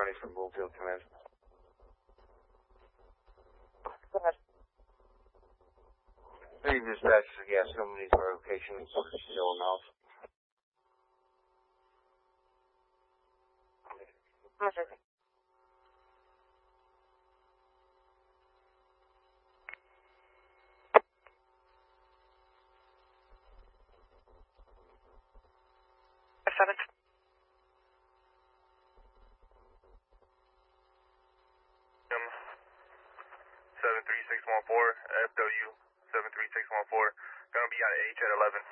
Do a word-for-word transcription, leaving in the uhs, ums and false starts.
twenty from Bloomfield, command. Go ahead. Three dispatches again, somebody needs our location, no amount. Perfect. Seven. seven three six one four, F W seven three six one four, gonna be at H at eleven.